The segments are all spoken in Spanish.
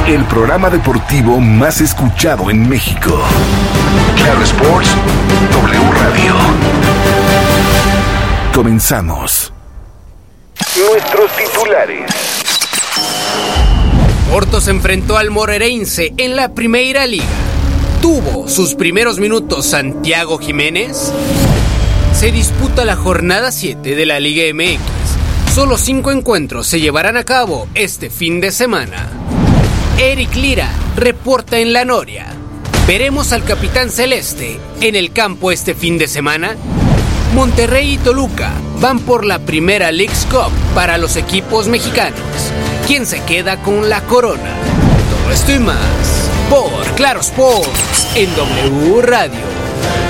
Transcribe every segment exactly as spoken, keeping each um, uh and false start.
el programa deportivo más escuchado en México. Claro Sports W Radio. Comenzamos. Nuestros titulares. Porto se enfrentó al Moreirense en la Primeira Liga. ¿Tuvo sus primeros minutos Santiago Jiménez? Se disputa la jornada siete de la Liga M X. Solo cinco encuentros se llevarán a cabo este fin de semana. Eric Lira reporta en La Noria. ¿Veremos al capitán celeste en el campo este fin de semana? Monterrey y Toluca van por la primera Leagues Cup para los equipos mexicanos. ¿Quién se queda con la corona? Todo esto y más por Claro Sports en W Radio.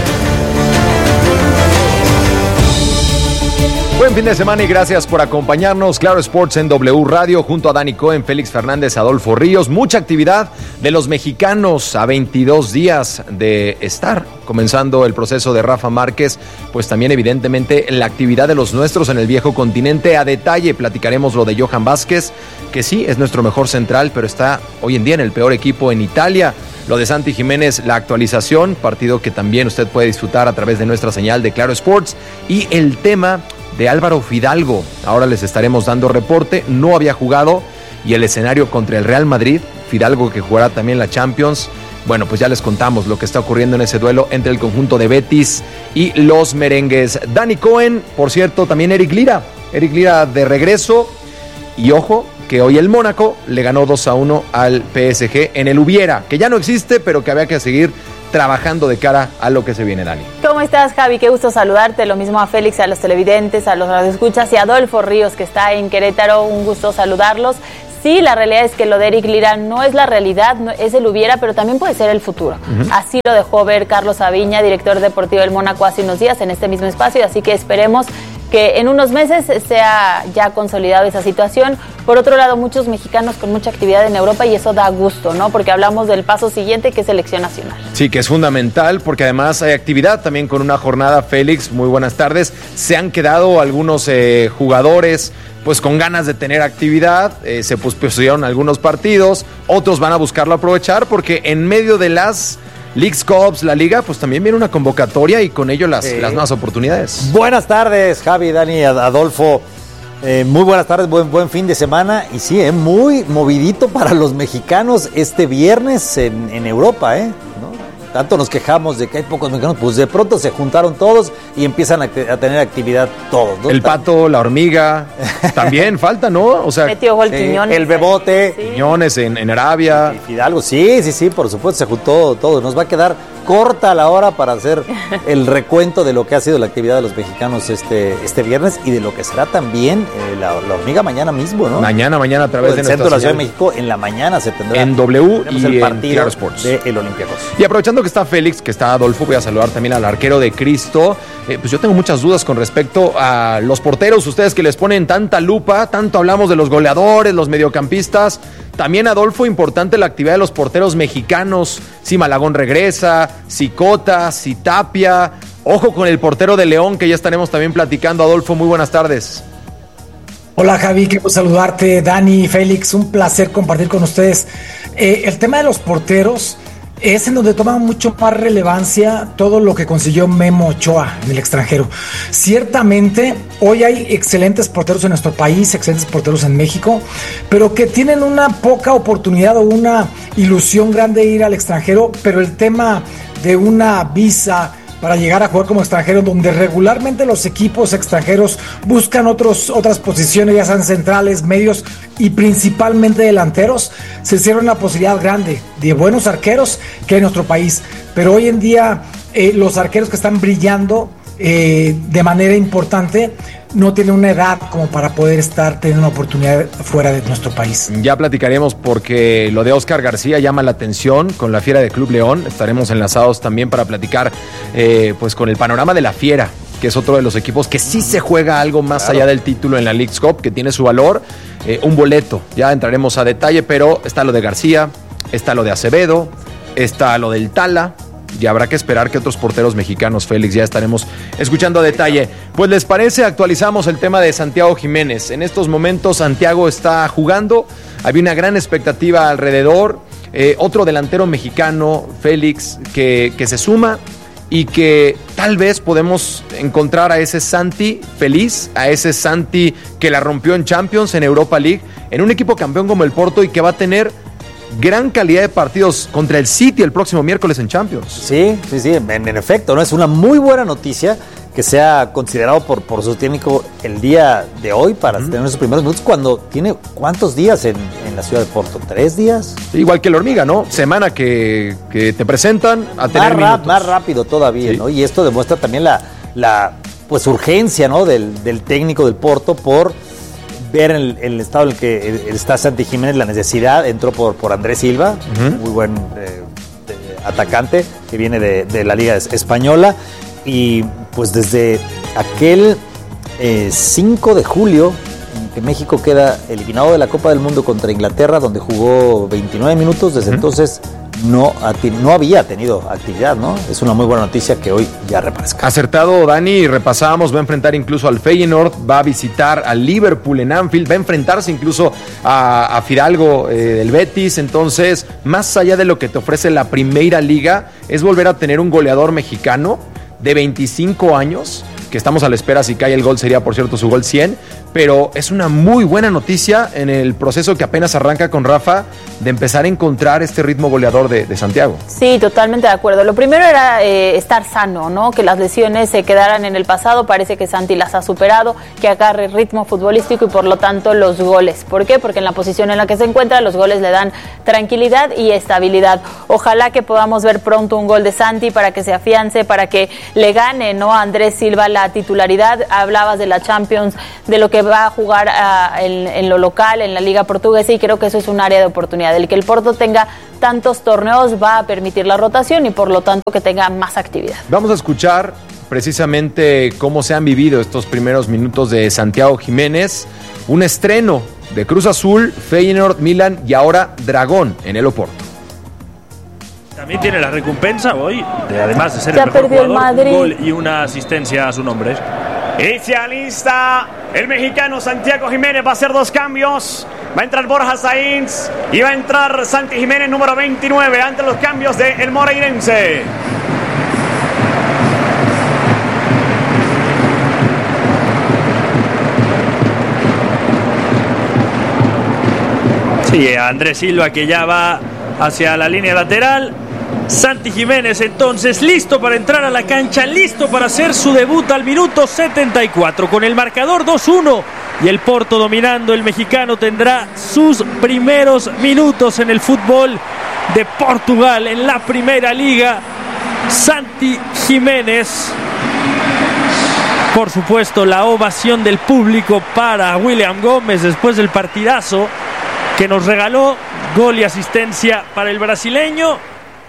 Buen fin de semana y gracias por acompañarnos. Claro Sports en W Radio junto a Dani Cohen, Félix Fernández, Adolfo Ríos. Mucha actividad de los mexicanos a veintidós días de estar comenzando el proceso de Rafa Márquez. Pues también evidentemente la actividad de los nuestros en el viejo continente. A detalle platicaremos lo de Johan Vázquez, que sí es nuestro mejor central, pero está hoy en día en el peor equipo en Italia. Lo de Santi Jiménez, la actualización, partido que también usted puede disfrutar a través de nuestra señal de Claro Sports. Y el tema de Álvaro Fidalgo, ahora les estaremos dando reporte, no había jugado, y el escenario contra el Real Madrid, Fidalgo que jugará también la Champions. Bueno, pues ya les contamos lo que está ocurriendo en ese duelo entre el conjunto de Betis y los merengues. Dani Cohen, por cierto, también Eric Lira, Eric Lira de regreso, y ojo, que hoy el Mónaco le ganó dos a uno al P S G en el Hubiera, que ya no existe, pero que había que seguir trabajando de cara a lo que se viene, Dani. ¿Cómo estás, Javi? Qué gusto saludarte. Lo mismo a Félix, a los televidentes, a los radioescuchas y a Adolfo Ríos, que está en Querétaro. Un gusto saludarlos. Sí, la realidad es que lo de Eric Lira no es la realidad, no, es el hubiera, pero también puede ser el futuro. Uh-huh. Así lo dejó ver Carlos Aviña, director deportivo del Mónaco, hace unos días en este mismo espacio, así que esperemos que en unos meses sea ya consolidado esa situación. Por otro lado, muchos mexicanos con mucha actividad en Europa y eso da gusto, ¿no? Porque hablamos del paso siguiente, que es selección nacional. Sí, que es fundamental porque además hay actividad también con una jornada. Félix, muy buenas tardes. Se han quedado algunos eh, jugadores pues con ganas de tener actividad, eh, se pospusieron algunos partidos, otros van a buscarlo aprovechar porque en medio de las Leagues Cups, la liga, pues también viene una convocatoria y con ello las, sí. las nuevas oportunidades. Buenas tardes, Javi, Dani, Adolfo. Eh, muy buenas tardes, buen, buen fin de semana. Y sí, eh, muy movidito para los mexicanos este viernes en, en Europa, ¿eh? ¿No? Tanto nos quejamos de que hay pocos mexicanos, pues de pronto se juntaron todos y empiezan a, a tener actividad todos, ¿no? El pato, la hormiga, también falta, ¿no? O sea, metió gol Quiñones. El Bebote. Sí. Quiñones en, en Arabia. Y Fidalgo, sí, sí, sí, por supuesto, se juntó todo. Nos va a quedar corta la hora para hacer el recuento de lo que ha sido la actividad de los mexicanos este, este viernes y de lo que será también eh, la, la hormiga mañana mismo, ¿no? Mañana, mañana a través el de centro de la Ciudad de señal. México, en la mañana se tendrá en W y el en partido Claro Sports de el Olympiacos. Y aprovechando que está Félix, que está Adolfo, voy a saludar también al arquero de Cristo. Eh, pues yo tengo muchas dudas con respecto a los porteros, ustedes que les ponen tanta lupa, tanto hablamos de los goleadores, los mediocampistas. También, Adolfo, importante la actividad de los porteros mexicanos. Si Malagón regresa, si Cota, si Tapia. Ojo con el portero de León, que ya estaremos también platicando. Adolfo, muy buenas tardes. Hola, Javi, quiero saludarte. Dani, Félix, un placer compartir con ustedes. Eh, el tema de los porteros es en donde toma mucho más relevancia todo lo que consiguió Memo Ochoa en el extranjero. Ciertamente, hoy hay excelentes porteros en nuestro país, excelentes porteros en México, pero que tienen una poca oportunidad o una ilusión grande de ir al extranjero, pero el tema de una visa para llegar a jugar como extranjero, donde regularmente los equipos extranjeros buscan otros, otras posiciones, ya sean centrales, medios y principalmente delanteros, se cierra una posibilidad grande de buenos arqueros que hay en nuestro país. Pero hoy en día eh, los arqueros que están brillando eh, de manera importante no tienen una edad como para poder estar teniendo una oportunidad fuera de nuestro país. Ya platicaremos porque lo de Oscar García llama la atención con la Fiera de Club León. Estaremos enlazados también para platicar eh, pues con el panorama de la Fiera, que es otro de los equipos que sí se juega algo más claro. allá del título en la Leagues Cup, que tiene su valor, eh, un boleto. Ya entraremos a detalle, pero está lo de García, está lo de Acevedo, está lo del Tala, y habrá que esperar que otros porteros mexicanos, Félix, ya estaremos escuchando a detalle. Pues les parece, actualizamos el tema de Santiago Jiménez. En estos momentos Santiago está jugando, había una gran expectativa alrededor, eh, otro delantero mexicano, Félix, que, que se suma y que tal vez podemos encontrar a ese Santi feliz, a ese Santi que la rompió en Champions, en Europa League, en un equipo campeón como el Porto y que va a tener gran calidad de partidos contra el City el próximo miércoles en Champions. Sí, sí, sí, en, en efecto, ¿no? Es una muy buena noticia que sea considerado por, por su técnico el día de hoy para uh-huh. tener sus primeros minutos, cuando tiene ¿cuántos días en, en la ciudad de Porto? ¿Tres días? Igual que la hormiga, ¿no? Semana que, que te presentan a tener más, minutos. Más rápido todavía, sí. ¿no? Y esto demuestra también la, la pues urgencia, ¿no? Del, del técnico del Porto por ver el, el estado en el que está Santi Jiménez, la necesidad. Entró por, por Andrés Silva, uh-huh. muy buen eh, atacante que viene de, de la Liga Española. Y pues desde aquel eh, cinco de julio, en que México queda eliminado de la Copa del Mundo contra Inglaterra, donde jugó veintinueve minutos, desde uh-huh. entonces no, no había tenido actividad, ¿no? Es una muy buena noticia que hoy ya reaparezca. Acertado, Dani, repasábamos, va a enfrentar incluso al Feyenoord, va a visitar al Liverpool en Anfield, va a enfrentarse incluso a, a Fidalgo eh, del Betis. Entonces, más allá de lo que te ofrece la Primera Liga, es volver a tener un goleador mexicano de veinticinco años, que estamos a la espera, si cae el gol sería por cierto su gol cien, pero es una muy buena noticia en el proceso que apenas arranca con Rafa de empezar a encontrar este ritmo goleador de, de Santiago. Sí, totalmente de acuerdo. Lo primero era eh, estar sano, ¿no? Que las lesiones se quedaran en el pasado, parece que Santi las ha superado, que agarre ritmo futbolístico y por lo tanto los goles. ¿Por qué? Porque en la posición en la que se encuentra los goles le dan tranquilidad y estabilidad. Ojalá que podamos ver pronto un gol de Santi para que se afiance, para que le gane, ¿no? a Andrés Silva la titularidad. Hablabas de la Champions, de lo que va a jugar uh, en, en lo local, en la Liga Portuguesa, y creo que eso es un área de oportunidad. El que el Porto tenga tantos torneos va a permitir la rotación y por lo tanto que tenga más actividad. Vamos a escuchar precisamente cómo se han vivido estos primeros minutos de Santiago Jiménez, un estreno de Cruz Azul, Feyenoord, Milan y ahora Dragón en el Oporto. También tiene la recompensa hoy, de, además de ser ya el mejor jugador, el Madrid. Un gol y una asistencia a su nombre. Y se alista el mexicano Santiago Jiménez, va a hacer dos cambios. Va a entrar Borja Sainz y va a entrar Santi Jiménez, número veintinueve, ante los cambios del moreirense. Sí, Andrés Silva que ya va hacia la línea lateral. Santi Jiménez entonces listo para entrar a la cancha, listo para hacer su debut al minuto setenta y cuatro con el marcador dos uno y el Porto dominando. El mexicano tendrá sus primeros minutos en el fútbol de Portugal en la Primera Liga. Santi Jiménez, por supuesto la ovación del público para William Gómez después del partidazo que nos regaló, gol y asistencia para el brasileño.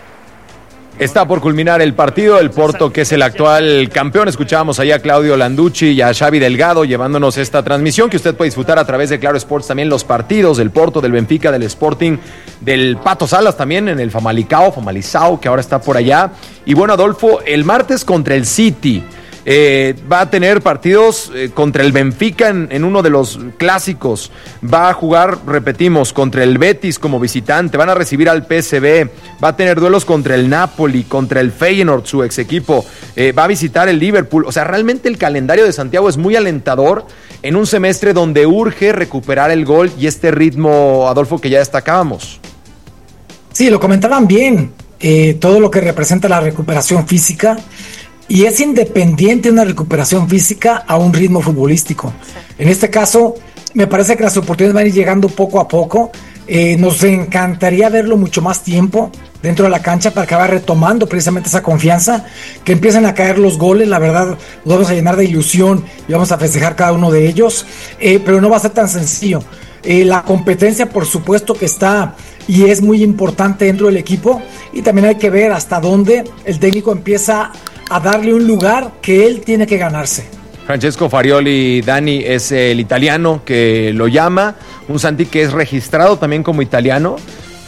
Está por culminar el partido, el Porto, que es el actual campeón. Escuchábamos allá a Claudio Landucci y a Xavi Delgado llevándonos esta transmisión que usted puede disfrutar a través de Claro Sports, también los partidos del Porto, del Benfica, del Sporting, del Pato Salas también en el Famalicao, Famalizao, que ahora está por allá. Y bueno, Adolfo, el martes contra el City. Eh, va a tener partidos eh, contra el Benfica en, en uno de los clásicos, va a jugar, repetimos, contra el Betis como visitante, van a recibir al P S V, va a tener duelos contra el Napoli, contra el Feyenoord, su ex equipo, eh, va a visitar el Liverpool. O sea, realmente el calendario de Santiago es muy alentador en un semestre donde urge recuperar el gol y este ritmo, Adolfo, que ya destacábamos. Sí, lo comentaban bien, eh, todo lo que representa la recuperación física. Y es independiente una recuperación física a un ritmo futbolístico. En este caso, me parece que las oportunidades van a ir llegando poco a poco. Eh, nos encantaría verlo mucho más tiempo dentro de la cancha para que vaya retomando precisamente esa confianza, que empiecen a caer los goles. La verdad, nos vamos a llenar de ilusión y vamos a festejar cada uno de ellos. Eh, pero no va a ser tan sencillo. Eh, la competencia, por supuesto que está y es muy importante dentro del equipo. Y también hay que ver hasta dónde el técnico empieza a darle un lugar que él tiene que ganarse. Francesco Farioli, Dani, es el italiano que lo llama, un Santi que es registrado también como italiano,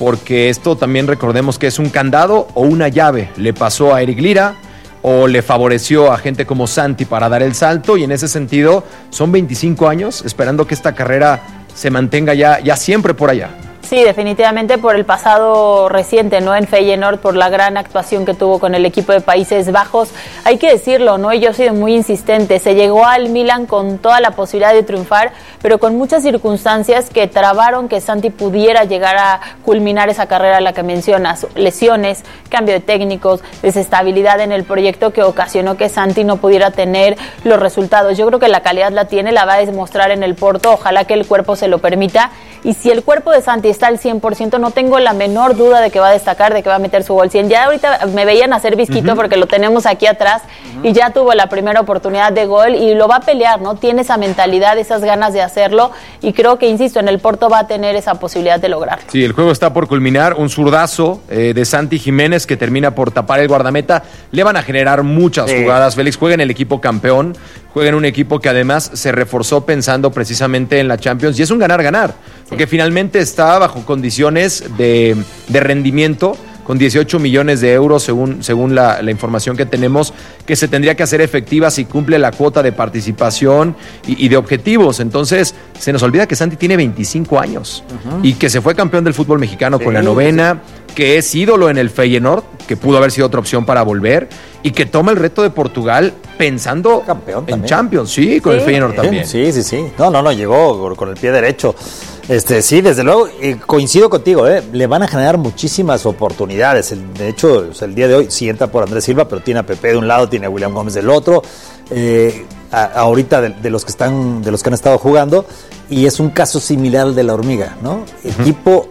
porque esto también recordemos que es un candado o una llave. Le pasó a Eric Lira o le favoreció a gente como Santi para dar el salto, y en ese sentido son veinticinco años esperando que esta carrera se mantenga ya, ya siempre por allá. Sí, definitivamente por el pasado reciente, ¿no? En Feyenoord, por la gran actuación que tuvo con el equipo de Países Bajos. Hay que decirlo, ¿no? Y yo he sido muy insistente. Se llegó al Milan con toda la posibilidad de triunfar, pero con muchas circunstancias que trabaron que Santi pudiera llegar a culminar esa carrera a la que mencionas. Lesiones, cambio de técnicos, desestabilidad en el proyecto que ocasionó que Santi no pudiera tener los resultados. Yo creo que la calidad la tiene, la va a demostrar en el Porto. Ojalá que el cuerpo se lo permita. Y si el cuerpo de Santi está al cien por ciento, no tengo la menor duda de que va a destacar, de que va a meter su gol cien. Ya ahorita me veían hacer visquito uh-huh. porque lo tenemos aquí atrás uh-huh. y ya tuvo la primera oportunidad de gol y lo va a pelear, ¿no? Tiene esa mentalidad, esas ganas de hacerlo, y creo que, insisto, en el Porto va a tener esa posibilidad de lograrlo. Sí, el juego está por culminar, un zurdazo eh, de Santi Jiménez que termina por tapar el guardameta. Le van a generar muchas sí. jugadas. Félix juega en el equipo campeón, juega en un equipo que además se reforzó pensando precisamente en la Champions, y es un ganar-ganar, sí. porque finalmente está bajo condiciones de, de rendimiento, con dieciocho millones de euros según, según la, la información que tenemos, que se tendría que hacer efectiva si cumple la cuota de participación y, y de objetivos. Entonces se nos olvida que Santi tiene veinticinco años uh-huh. y que se fue campeón del fútbol mexicano sí, con la novena, sí. que es ídolo en el Feyenoord, que pudo haber sido otra opción para volver, y que toma el reto de Portugal pensando campeón en Champions, sí, con sí, el Feyenoord bien, también. Sí, sí, sí. No, no, no, llegó con el pie derecho. Este, sí, desde luego, eh, coincido contigo, eh, le van a generar muchísimas oportunidades. El, de hecho, o sea, el día de hoy sí entra por Andrés Silva, pero tiene a Pepe de un lado, tiene a William Gómez del otro. Eh, a, ahorita de, de los que están, de los que han estado jugando, y es un caso similar al de la Hormiga, ¿no? Uh-huh. Equipo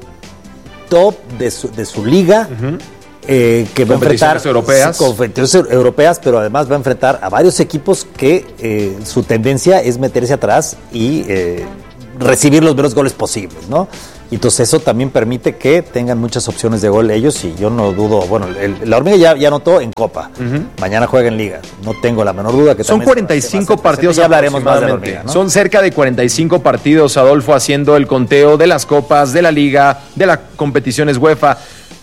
top de su, de su liga. Uh-huh. Eh, que va a enfrentar europeas. competiciones europeas, pero además va a enfrentar a varios equipos que eh, su tendencia es meterse atrás y eh, recibir los menos goles posibles, ¿no? Y entonces eso también permite que tengan muchas opciones de gol ellos, y yo no dudo, bueno, el, la Hormiga ya, ya anotó en Copa, uh-huh. mañana juega en Liga, no tengo la menor duda que son cuarenta y cinco partidos, ya hablaremos más de la Hormiga, ¿no? Son cerca de cuarenta y cinco partidos, Adolfo, haciendo el conteo de las copas, de la Liga, de las competiciones UEFA.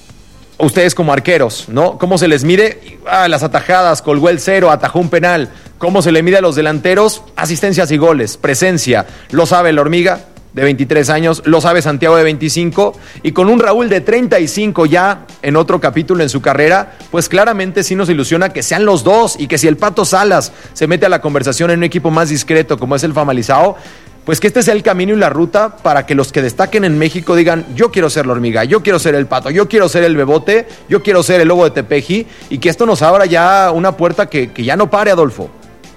Ustedes como arqueros, ¿no? ¿Cómo se les mide? Ah, las atajadas, colgó el cero, atajó un penal. ¿Cómo se le mide a los delanteros? Asistencias y goles, presencia. Lo sabe la Hormiga, de veintitrés años, lo sabe Santiago, de veinticinco, y con un Raúl de treinta y cinco ya en otro capítulo en su carrera, pues claramente sí nos ilusiona que sean los dos, y que si el Pato Salas se mete a la conversación en un equipo más discreto como es el Famalizao, pues que este sea el camino y la ruta para que los que destaquen en México digan: yo quiero ser la Hormiga, yo quiero ser el Pato, yo quiero ser el Bebote, yo quiero ser el Lobo de Tepeji, y que esto nos abra ya una puerta que, que ya no pare, Adolfo.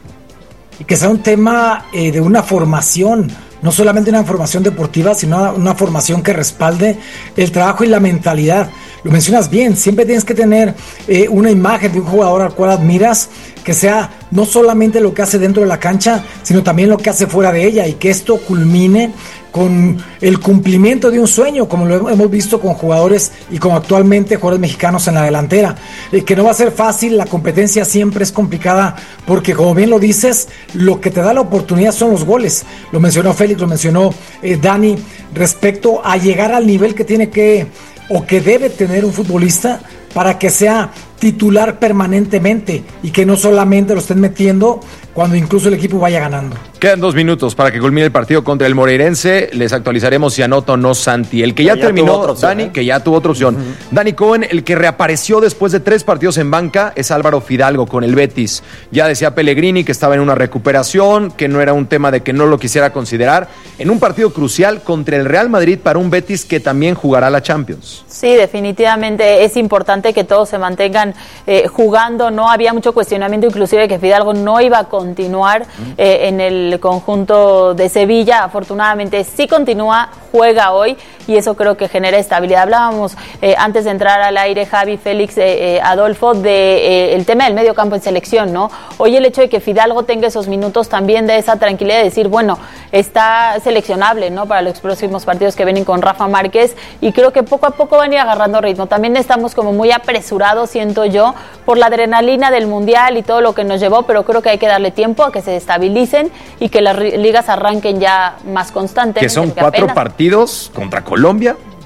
Y que sea un tema eh, de una formación, no solamente una formación deportiva, sino una, una formación que respalde el trabajo y la mentalidad. Lo mencionas bien, siempre tienes que tener eh, una imagen de un jugador al cual admiras, que sea no solamente lo que hace dentro de la cancha, sino también lo que hace fuera de ella, y que esto culmine con el cumplimiento de un sueño, como lo hemos visto con jugadores y como actualmente jugadores mexicanos en la delantera. Eh, que no va a ser fácil, la competencia siempre es complicada, porque como bien lo dices, lo que te da la oportunidad son los goles. Lo mencionó Félix, lo mencionó eh, Dani, respecto a llegar al nivel que tiene que o que debe tener un futbolista para que sea titular permanentemente, y que no solamente lo estén metiendo cuando incluso el equipo vaya ganando. Quedan dos minutos para que culmine el partido contra el Moreirense. Les actualizaremos si anota o no Santi. El que ya, ya terminó, opción, Dani, ¿eh? que ya tuvo otra opción. Uh-huh. Dani Cohen, el que reapareció después de tres partidos en banca, es Álvaro Fidalgo con el Betis. Ya decía Pellegrini que estaba en una recuperación, que no era un tema de que no lo quisiera considerar, en un partido crucial contra el Real Madrid para un Betis que también jugará la Champions. Sí, definitivamente es importante que todos se mantengan eh, jugando. No había mucho cuestionamiento, inclusive que Fidalgo no iba a continuar eh, en el conjunto de Sevilla. Afortunadamente sí continúa, juega hoy, y eso creo que genera estabilidad. Hablábamos eh, antes de entrar al aire, Javi, Félix, eh, eh, Adolfo, de eh, el tema del medio campo en selección, ¿no? Hoy el hecho de que Fidalgo tenga esos minutos también da esa tranquilidad de decir, bueno, está seleccionable, ¿no? Para los próximos partidos que vienen con Rafa Márquez, y creo que poco a poco van a ir agarrando ritmo. También estamos como muy apresurados, siento yo, por la adrenalina del Mundial y todo lo que nos llevó, pero creo que hay que darle tiempo a que se estabilicen y que las ligas arranquen ya más constantes. Que son cuatro partidos contra Colombia,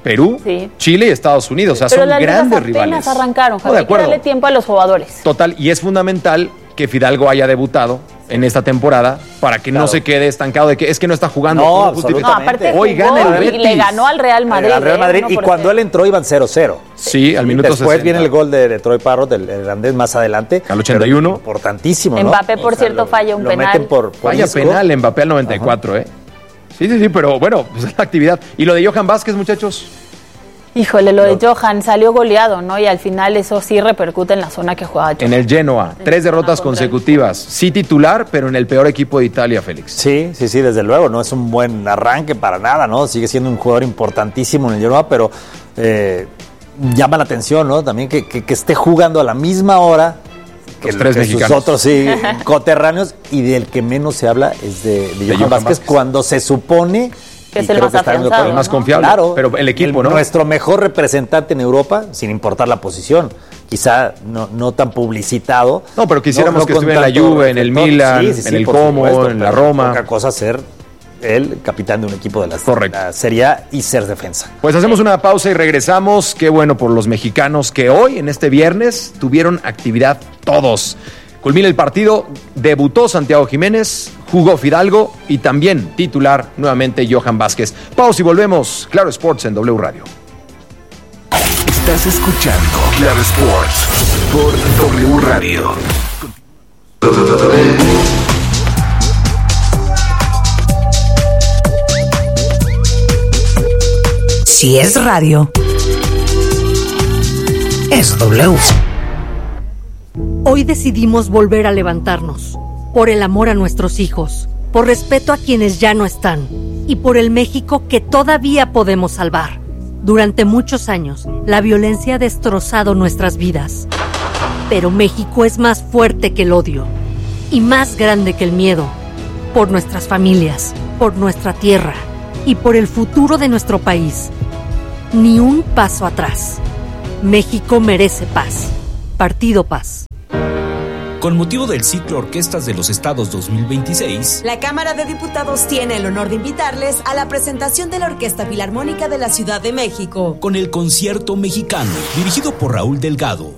Perú, sí. Chile y Estados Unidos. O sea, pero son las grandes apenas rivales. arrancaron, Javi. No, de Hay que acuerdo. darle tiempo a los jugadores. Total, y es fundamental que Fidalgo haya debutado en esta temporada para que claro. no se quede estancado de que es que no está jugando. No, no aparte hoy jugó gana el y le ganó al Real Madrid. Al Real Madrid eh, y cuando él entró iban cero cero. Sí, al minuto Después sesenta. viene el gol de, de Troy Parrott, el irlandés más adelante. Al ochenta y uno. Importantísimo, ¿no? Mbappé, por o sea, cierto, lo, falla un lo penal. Meten por, por Falla disco. penal Mbappé al noventa y cuatro, Ajá. ¿eh? Sí, sí, sí, pero bueno, pues es la actividad. ¿Y lo de Johan Vázquez, muchachos? Híjole, lo de Johan salió goleado, ¿no? Y al final eso sí repercute en la zona que juega Johan. En el Genoa, en tres derrotas consecutivas. Sí titular, pero en el peor equipo de Italia, Félix. Sí, sí, sí, desde luego. No es un buen arranque para nada, ¿no? Sigue siendo un jugador importantísimo en el Genoa, pero eh, llama la atención, ¿no? También que, que, que esté jugando a la misma hora que, Los tres que mexicanos. sus otros sí, coterráneos, y del que menos se habla es de, de, de Johan, Johan Vázquez, Vázquez, cuando se supone... Que es el más afianzado, el más confiable, claro, pero el equipo, el, ¿no? Nuestro mejor representante en Europa, sin importar la posición, quizá no, no tan publicitado. No, pero quisiéramos no, no que estuviera en la Juve, en el Milan, sí, sí, sí, en el Como, supuesto, en la Roma. Otra cosa ser el capitán de un equipo de la, la Serie A y ser defensa. Pues hacemos una pausa y regresamos. Qué bueno por los mexicanos que hoy, en este viernes, tuvieron actividad todos. Culmina el partido, debutó Santiago Jiménez, jugó Fidalgo y también titular nuevamente Johan Vázquez. Pausa y volvemos. Claro Sports en W Radio. Estás escuchando Claro Sports por W Radio. Si es radio, es W. Hoy decidimos volver a levantarnos, por el amor a nuestros hijos, por respeto a quienes ya no están y por el México que todavía podemos salvar. Durante muchos años, la violencia ha destrozado nuestras vidas. Pero México es más fuerte que el odio y más grande que el miedo. Por nuestras familias, por nuestra tierra y por el futuro de nuestro país. Ni un paso atrás. México merece paz. Partido Paz. Con motivo del ciclo Orquestas de los Estados dos mil veintiséis, la Cámara de Diputados tiene el honor de invitarles a la presentación de la Orquesta Filarmónica de la Ciudad de México. Con el Concierto Mexicano, dirigido por Raúl Delgado.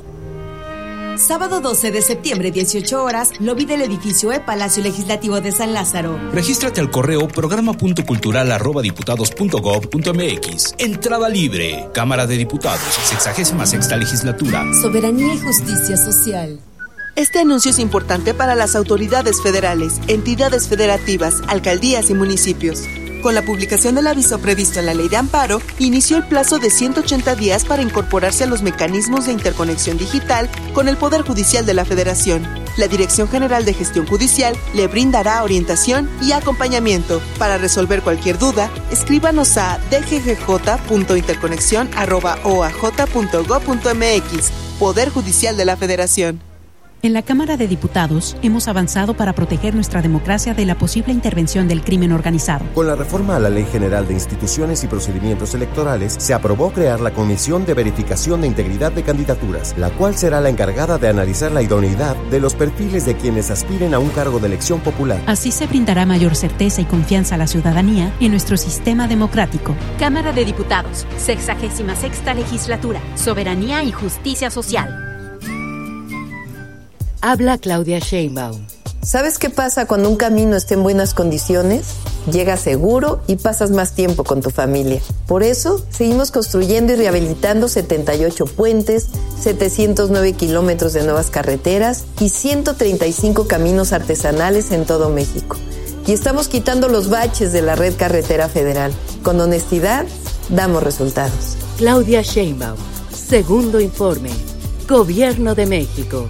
Sábado doce de septiembre, dieciocho horas, lobby del edificio E, Palacio Legislativo de San Lázaro. Regístrate al correo programa punto cultural arroba diputados punto gob punto mx. Entrada libre. Cámara de Diputados, sexagésima sexta legislatura. Soberanía y justicia social. Este anuncio es importante para las autoridades federales, entidades federativas, alcaldías y municipios. Con la publicación del aviso previsto en la Ley de Amparo, inició el plazo de ciento ochenta días para incorporarse a los mecanismos de interconexión digital con el Poder Judicial de la Federación. La Dirección General de Gestión Judicial le brindará orientación y acompañamiento. Para resolver cualquier duda, escríbanos a d g g j punto interconexión arroba o a j punto gob punto mx. Poder Judicial de la Federación. En la Cámara de Diputados hemos avanzado para proteger nuestra democracia de la posible intervención del crimen organizado. Con la reforma a la Ley General de Instituciones y Procedimientos Electorales, se aprobó crear la Comisión de Verificación de Integridad de Candidaturas, la cual será la encargada de analizar la idoneidad de los perfiles de quienes aspiren a un cargo de elección popular. Así se brindará mayor certeza y confianza a la ciudadanía en nuestro sistema democrático. Cámara de Diputados, sexagésima sexta legislatura, Soberanía y Justicia Social. Habla Claudia Sheinbaum. ¿Sabes qué pasa cuando un camino está en buenas condiciones? Llegas seguro y pasas más tiempo con tu familia. Por eso, seguimos construyendo y rehabilitando setenta y ocho puentes, setecientos nueve kilómetros de nuevas carreteras y ciento treinta y cinco caminos artesanales en todo México. Y estamos quitando los baches de la red carretera federal. Con honestidad, damos resultados. Claudia Sheinbaum. Segundo informe. Gobierno de México.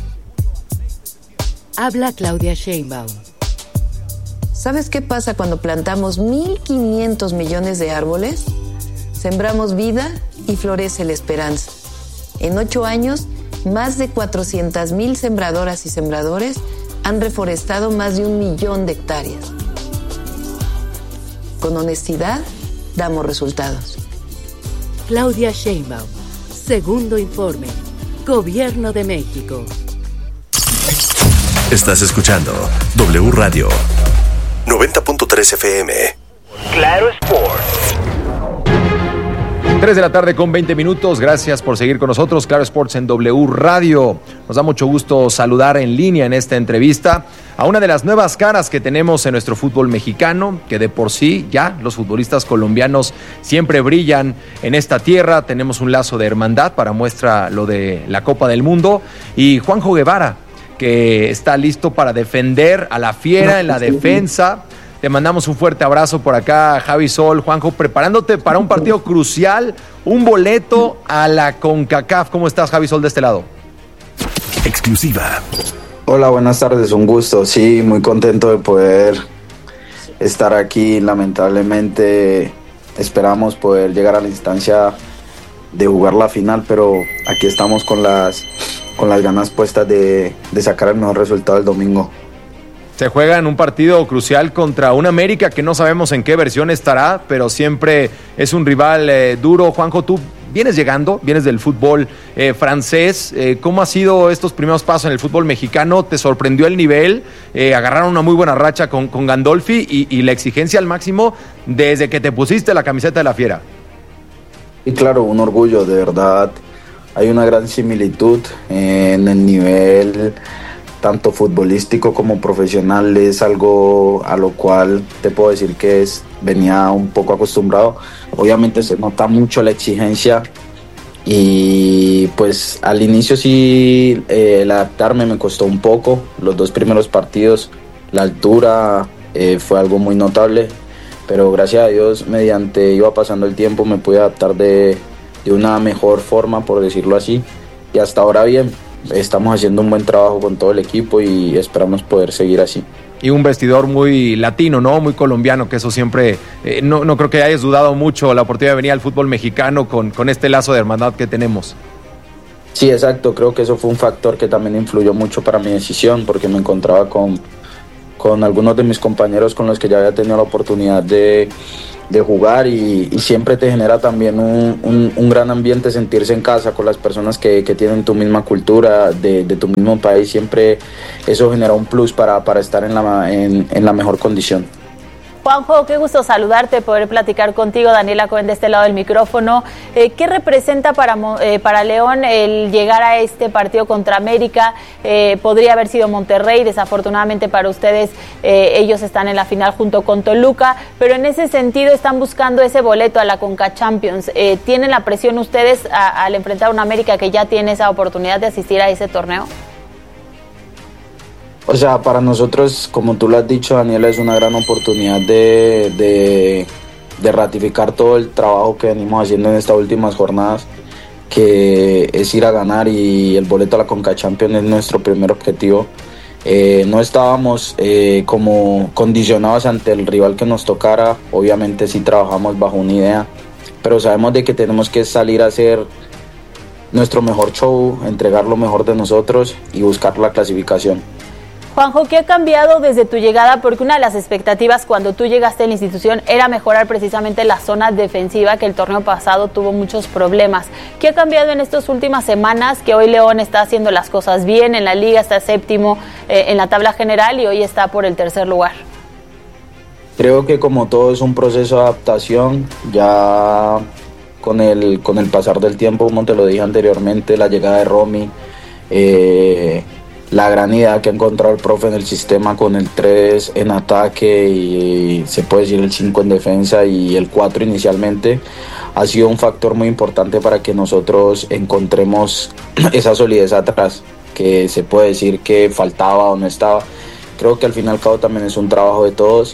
Habla Claudia Sheinbaum. ¿Sabes qué pasa cuando plantamos mil quinientos millones de árboles? Sembramos vida y florece la esperanza. En ocho años, más de cuatrocientas mil sembradoras y sembradores han reforestado más de un millón de hectáreas. Con honestidad, damos resultados. Claudia Sheinbaum. Segundo informe. Gobierno de México. Estás escuchando W Radio noventa punto tres F M. Claro Sports. tres de la tarde con veinte minutos. Gracias por seguir con nosotros. Claro Sports en W Radio. Nos da mucho gusto saludar en línea en esta entrevista a una de las nuevas caras que tenemos en nuestro fútbol mexicano, que de por sí ya los futbolistas colombianos siempre brillan en esta tierra. Tenemos un lazo de hermandad para muestra lo de la Copa del Mundo. Y Juanjo Guevara, que está listo para defender a la fiera en la defensa. Te mandamos un fuerte abrazo por acá, Javi Sol. Juanjo, preparándote para un partido crucial, un boleto a la CONCACAF. ¿Cómo estás, Javi Sol, de este lado? Exclusiva. Hola, buenas tardes, un gusto. Sí, muy contento de poder estar aquí. Lamentablemente esperamos poder llegar a la instancia de jugar la final, pero aquí estamos con las, con las ganas puestas de, de sacar el mejor resultado el domingo. Se juega en un partido crucial contra un América que no sabemos en qué versión estará, pero siempre es un rival eh, duro. Juanjo, tú vienes llegando, vienes del fútbol eh, francés. Eh, ¿Cómo han sido estos primeros pasos en el fútbol mexicano? ¿Te sorprendió el nivel? Eh, agarraron una muy buena racha con, con Gandolfi y, y la exigencia al máximo desde que te pusiste la camiseta de la fiera. Y claro, un orgullo, de verdad. Hay una gran similitud en el nivel tanto futbolístico como profesional. Es algo a lo cual te puedo decir que es, venía un poco acostumbrado. Obviamente se nota mucho la exigencia y pues al inicio sí eh, el adaptarme me costó un poco. Los dos primeros partidos, la altura eh, fue algo muy notable, pero gracias a Dios mediante iba pasando el tiempo me pude adaptar de, de una mejor forma, por decirlo así, y hasta ahora bien. Estamos haciendo un buen trabajo con todo el equipo y esperamos poder seguir así. Y un vestidor muy latino, ¿no? Muy colombiano, que eso siempre, eh, no, no creo que hayas dudado mucho la oportunidad de venir al fútbol mexicano con, con este lazo de hermandad que tenemos. Sí, exacto, creo que eso fue un factor que también influyó mucho para mi decisión, porque me encontraba con, con algunos de mis compañeros con los que ya había tenido la oportunidad de, de jugar y, y siempre te genera también un, un, un gran ambiente sentirse en casa con las personas que, que tienen tu misma cultura, de, de tu mismo país. Siempre eso genera un plus para, para estar en la, en, en la mejor condición. Juanjo, qué gusto saludarte, poder platicar contigo. Daniela Cohen de este lado del micrófono. Eh, ¿Qué representa para, eh, para León el llegar a este partido contra América? Eh, podría haber sido Monterrey, desafortunadamente para ustedes eh, ellos están en la final junto con Toluca, pero en ese sentido están buscando ese boleto a la Conca Champions. Eh, ¿Tienen la presión ustedes a, al enfrentar a una América que ya tiene esa oportunidad de asistir a ese torneo? O sea, para nosotros, como tú lo has dicho, Daniela, es una gran oportunidad de, de, de ratificar todo el trabajo que venimos haciendo en estas últimas jornadas, que es ir a ganar, y el boleto a la Conca Champions es nuestro primer objetivo. Eh, no estábamos eh, como condicionados ante el rival que nos tocara. Obviamente sí trabajamos bajo una idea, pero sabemos de que tenemos que salir a hacer nuestro mejor show, entregar lo mejor de nosotros y buscar la clasificación. Juanjo, ¿qué ha cambiado desde tu llegada? Porque una de las expectativas cuando tú llegaste a la institución era mejorar precisamente la zona defensiva, que el torneo pasado tuvo muchos problemas. ¿Qué ha cambiado en estas últimas semanas? Que hoy León está haciendo las cosas bien en la liga, está séptimo eh, en la tabla general y hoy está por el tercer lugar. Creo que como todo es un proceso de adaptación, ya con el, con el pasar del tiempo, como te lo dije anteriormente, la llegada de Romy, eh, la gran idea que ha encontrado el profe en el sistema con el tres en ataque y se puede decir el cinco en defensa y el cuatro inicialmente, ha sido un factor muy importante para que nosotros encontremos esa solidez atrás, que se puede decir que faltaba o no estaba. Creo que al fin y al cabo también es un trabajo de todos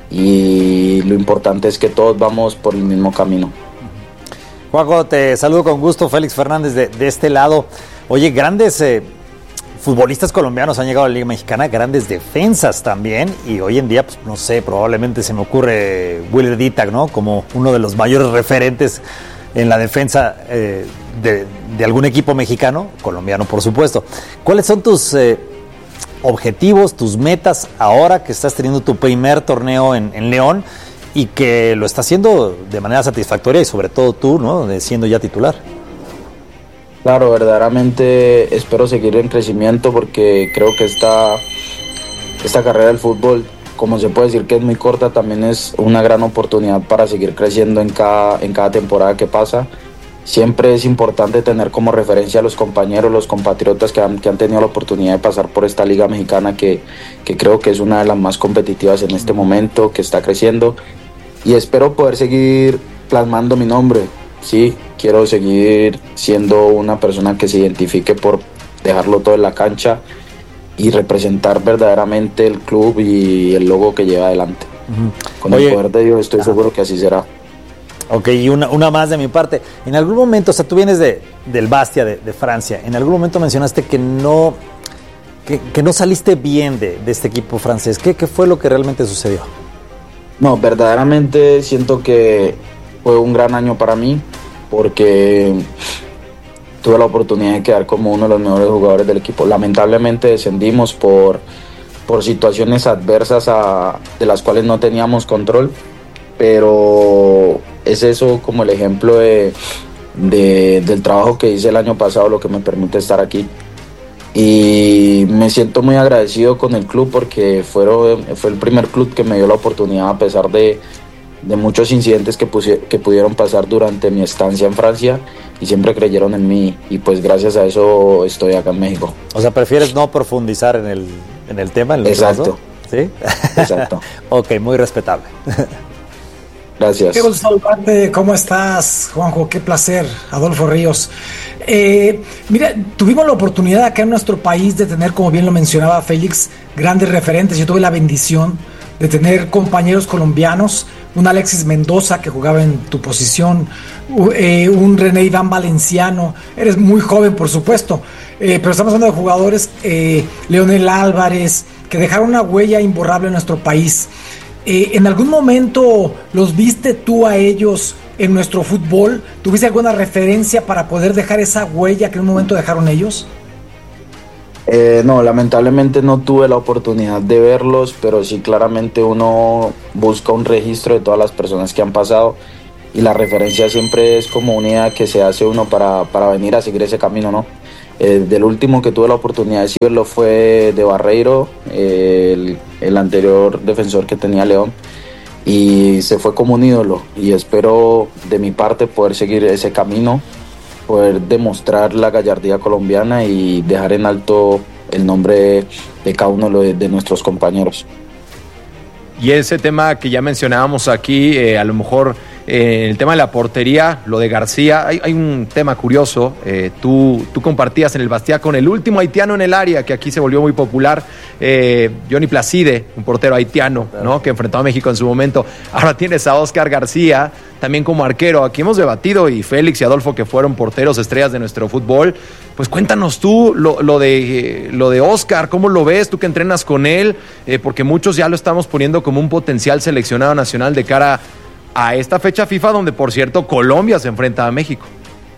y lo importante es que todos vamos por el mismo camino. Juanjo, te saludo con gusto, Félix Fernández de, de este lado. Oye, grandes eh, futbolistas colombianos han llegado a la Liga Mexicana, grandes defensas también, y hoy en día, pues no sé, probablemente se me ocurre Willer Ditak, ¿no? Como uno de los mayores referentes en la defensa eh, de, de algún equipo mexicano, colombiano por supuesto. ¿Cuáles son tus eh, objetivos, tus metas ahora que estás teniendo tu primer torneo en, en León y que lo estás haciendo de manera satisfactoria y sobre todo tú, ¿no? De siendo ya titular? Claro, verdaderamente espero seguir en crecimiento porque creo que esta, esta carrera del fútbol como se puede decir que es muy corta, también es una gran oportunidad para seguir creciendo en cada, en cada temporada que pasa. Siempre es importante tener como referencia a los compañeros, los compatriotas que han, que han tenido la oportunidad de pasar por esta liga mexicana que, que creo que es una de las más competitivas en este momento, que está creciendo, y espero poder seguir plasmando mi nombre. Sí, quiero seguir siendo una persona que se identifique por dejarlo todo en la cancha y representar verdaderamente el club y el logo que lleva adelante. Uh-huh. Con Oye, el poder de Dios estoy ajá. seguro que así será. Ok, y una, una más de mi parte. En algún momento, o sea, tú vienes de, del Bastia, de, de Francia. En algún momento mencionaste que no, que, que no saliste bien de, de este equipo francés. ¿Qué, ¿Qué fue lo que realmente sucedió? No, verdaderamente siento que fue un gran año para mí, porque tuve la oportunidad de quedar como uno de los mejores jugadores del equipo. Lamentablemente descendimos por, por situaciones adversas a, de las cuales no teníamos control, pero es eso como el ejemplo de, de, del trabajo que hice el año pasado lo que me permite estar aquí. Y me siento muy agradecido con el club porque fueron, fue el primer club que me dio la oportunidad, a pesar de, de muchos incidentes que, pusi- que pudieron pasar durante mi estancia en Francia, y siempre creyeron en mí, y pues gracias a eso estoy acá en México. O sea, ¿prefieres no profundizar en el, en el tema? En el Exacto. ¿Sí? Exacto. Ok, muy respetable. Gracias. Qué gusto saludarte. ¿Cómo estás, Juanjo? Qué placer. Adolfo Ríos. Eh, mira, tuvimos la oportunidad acá en nuestro país de tener, como bien lo mencionaba Félix, grandes referentes. Yo tuve la bendición de tener compañeros colombianos, un Alexis Mendoza que jugaba en tu posición, eh, un René Iván Valenciano. Eres muy joven, por supuesto, eh, pero estamos hablando de jugadores, eh, Leonel Álvarez, que dejaron una huella imborrable en nuestro país. Eh, ¿En algún momento los viste tú a ellos en nuestro fútbol? ¿Tuviste alguna referencia para poder dejar esa huella que en un momento dejaron ellos? Eh, no, lamentablemente no tuve la oportunidad de verlos, pero sí claramente uno busca un registro de todas las personas que han pasado, y la referencia siempre es como una idea que se hace uno para, para venir a seguir ese camino, ¿no? Eh, del último que tuve la oportunidad de verlo fue de Barreiro, eh, el, el anterior defensor que tenía León, y se fue como un ídolo, y espero de mi parte poder seguir ese camino, poder demostrar la gallardía colombiana y dejar en alto el nombre de cada uno de, de nuestros compañeros. Y ese tema que ya mencionábamos aquí, eh, a lo mejor eh, el tema de la portería, lo de García, hay, hay un tema curioso. Eh, tú, tú compartías en el Bastia con el último haitiano en el área, que aquí se volvió muy popular, eh, Johnny Placide, un portero haitiano, claro, ¿no?, que enfrentó a México en su momento. Ahora tienes a Oscar García, también como arquero. Aquí hemos debatido, y Félix y Adolfo, que fueron porteros estrellas de nuestro fútbol. Pues cuéntanos tú lo, lo de lo de Oscar, ¿cómo lo ves? Tú que entrenas con él, eh, porque muchos ya lo estamos poniendo como un potencial seleccionado nacional de cara a esta fecha FIFA, donde, por cierto, Colombia se enfrenta a México.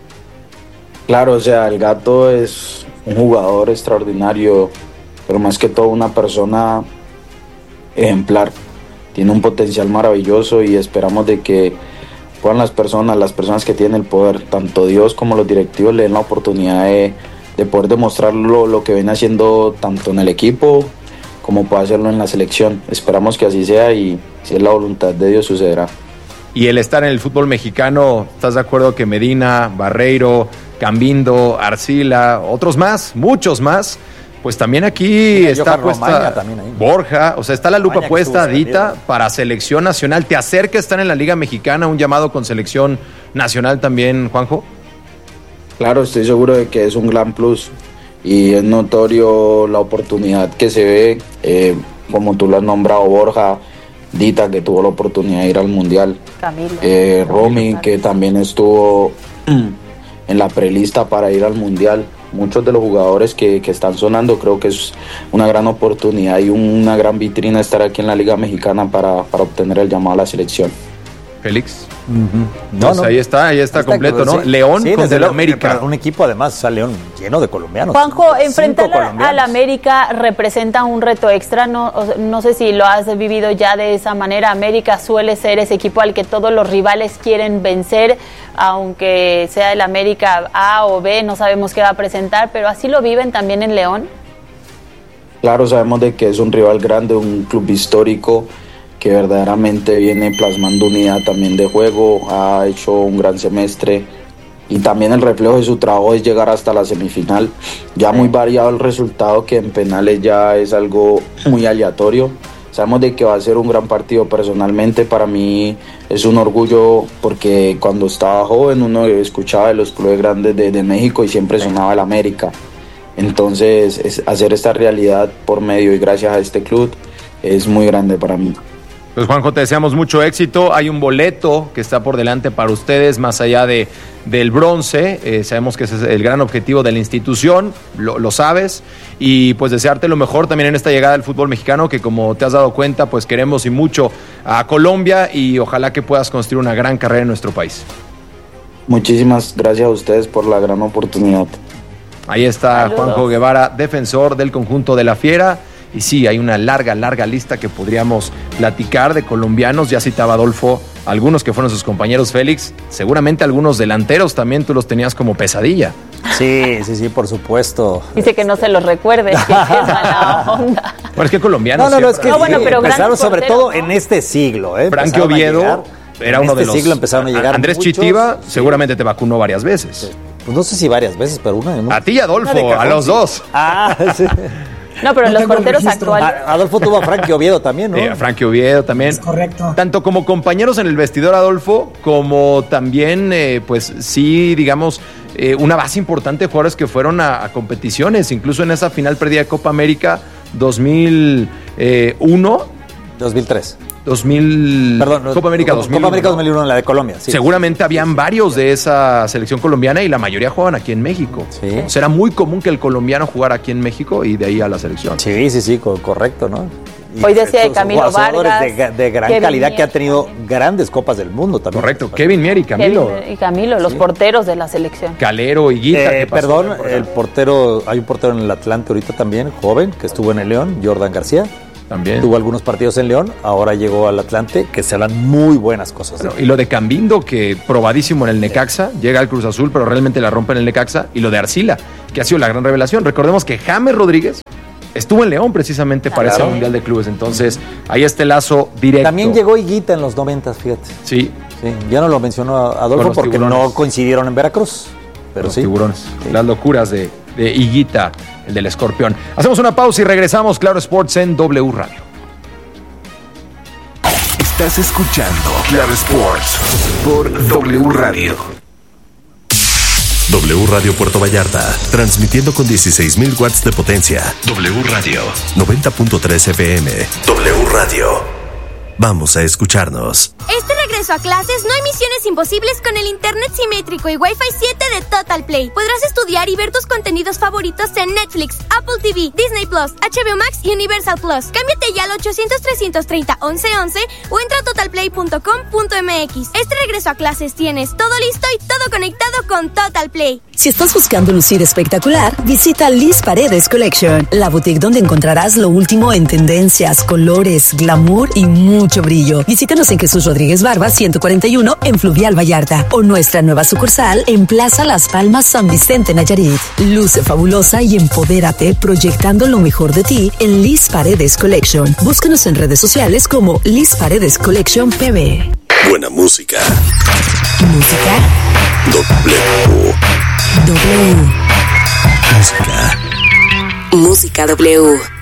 Claro, o sea, el Gato es un jugador extraordinario, pero más que todo una persona ejemplar. Tiene un potencial maravilloso, y esperamos de que puedan las personas, las personas que tienen el poder, tanto Dios como los directivos, le den la oportunidad de, de poder demostrar lo, lo que viene haciendo tanto en el equipo como puede hacerlo en la selección. Esperamos que así sea, y si es la voluntad de Dios sucederá. Y el estar en el fútbol mexicano, ¿estás de acuerdo que Medina, Barreiro, Cambindo, Arcila, otros más, muchos más, pues también aquí sí, está puesta también ahí, ¿no? Borja, o sea, está la lupa Romaña puesta, Dita, para selección nacional? ¿Te acerca estar en la Liga Mexicana, un llamado con selección nacional también, Juanjo? Claro, estoy seguro de que es un gran plus, y es notorio la oportunidad que se ve, eh, como tú lo has nombrado, Borja, Dita, que tuvo la oportunidad de ir al Mundial, Camilo, eh, Romy, que también estuvo en la prelista para ir al Mundial. Muchos de los jugadores que, que están sonando, creo que es una gran oportunidad y una gran vitrina estar aquí en la Liga Mexicana para, para obtener el llamado a la selección. Félix. Uh-huh. No, pues no. Ahí está, ahí está, está completo, ¿no? Sí. León sí, con el América. Un equipo además, o sea, León lleno de colombianos. Juanjo, enfrentar al América representa un reto extra. No, no sé si lo has vivido ya de esa manera. América suele ser ese equipo al que todos los rivales quieren vencer, aunque sea el América A o B, no sabemos qué va a presentar, pero así lo viven también en León. Claro, sabemos de que es un rival grande, un club histórico que verdaderamente viene plasmando unidad también de juego, ha hecho un gran semestre y también el reflejo de su trabajo es llegar hasta la semifinal. Ya muy variado el resultado, que en penales ya es algo muy aleatorio. Sabemos de que va a ser un gran partido. Personalmente para mí es un orgullo, porque cuando estaba joven uno escuchaba de los clubes grandes de, de México y siempre sonaba el América. Entonces es, hacer esta realidad por medio y gracias a este club es muy grande para mí. Pues Juanjo, te deseamos mucho éxito. Hay un boleto que está por delante para ustedes, más allá de, del bronce. Eh, sabemos que ese es el gran objetivo de la institución, lo, lo sabes. Y pues desearte lo mejor también en esta llegada del fútbol mexicano, que como te has dado cuenta, pues queremos y mucho a Colombia, y ojalá que puedas construir una gran carrera en nuestro país. Muchísimas gracias a ustedes por la gran oportunidad. Ahí está Saludos. Juanjo Guevara, defensor del conjunto de la Fiera. Y sí, hay una larga, larga lista que podríamos platicar de colombianos. Ya citaba Adolfo algunos que fueron sus compañeros, Félix. Seguramente algunos delanteros también tú los tenías como pesadilla. Sí, sí, sí, por supuesto. Dice que no se los recuerde, que es mala onda. Bueno, es que colombianos. No, no, no, es que no, bueno, pero empezaron sobre todo en este siglo. ¿eh? Frankie Oviedo era uno en este de los. siglo empezaron a llegar. Andrés muchos, Chitiva sí. seguramente te vacunó varias veces. Sí. Pues no sé si varias veces, pero una. ¿no? A ti y Adolfo, a los dos. Ah, sí. No, pero No los porteros actuales. A- Adolfo tuvo a Frankie Oviedo también, ¿no? Sí, a Frankie Oviedo también. Es correcto. Tanto como compañeros en el vestidor, Adolfo, como también, eh, pues sí, digamos, eh, una base importante de jugadores que fueron a, a competiciones, incluso en esa final perdida de Copa América dos mil uno. dos mil tres. dos mil Perdón, Copa América dos mil uno. Copa América dos mil uno, la de Colombia. Sí. Seguramente habían varios de esa selección colombiana y la mayoría jugaban aquí en México. Sí. O sea, era muy común que el colombiano jugara aquí en México y de ahí a la selección. Sí, sí, sí, co- correcto, ¿no? Y Hoy decía de estos Camilo jugadores Vargas, de, de gran Kevin calidad Mier. que ha tenido grandes copas del mundo también. Correcto. Kevin Mier y Camilo. Kevin y Camilo, los porteros de la selección. Calero, Higuita. Eh, ¿qué pasó? perdón, el portero, hay un portero en el Atlante ahorita también, joven, que estuvo en el León, Jordan García. También. Tuvo algunos partidos en León, ahora llegó al Atlante, que se hablan muy buenas cosas. Bueno, y lo de Cambindo, que probadísimo en el Necaxa, llega al Cruz Azul, pero realmente la rompe en el Necaxa. Y lo de Arcila, que ha sido la gran revelación. Recordemos que James Rodríguez estuvo en León precisamente para Claro. ese Mundial de Clubes. Entonces, ahí está el lazo directo. También llegó Higuita en los noventas, fíjate. Sí. Sí, ya no lo mencionó Con Adolfo los porque tiburones. no coincidieron en Veracruz. Pero Los sí. tiburones. Sí. Las locuras de, de Higuita, el del escorpión. Hacemos una pausa y regresamos. Claro Sports en W Radio. Estás escuchando Claro Sports por W Radio. W Radio Puerto Vallarta, transmitiendo con dieciséis mil watts de potencia. W Radio, noventa punto tres F M. W Radio. Vamos a escucharnos. Este regreso a clases no hay misiones imposibles con el internet simétrico y Wi-Fi siete de Total Play. Podrás estudiar y ver tus contenidos favoritos en Netflix, Apple T V, Disney Plus, H B O Max y Universal Plus. Cámbiate ya al ochocientos, trescientos treinta, once once o entra a total play punto com punto m x. Este regreso a clases tienes todo listo y todo conectado con Total Play. Si estás buscando lucir espectacular, visita Liz Paredes Collection, la boutique donde encontrarás lo último en tendencias, colores, glamour y mucho brillo. Visítanos en Jesús Rodríguez Barba ciento cuarenta y uno en Fluvial Vallarta o nuestra nueva sucursal en Plaza Las Palmas San Vicente Nayarit. Luce fabulosa y empodérate proyectando lo mejor de ti en Liz Paredes Collection. Búscanos en redes sociales como Liz Paredes Collection P B. Buena música. Música W. W. Música. Música W.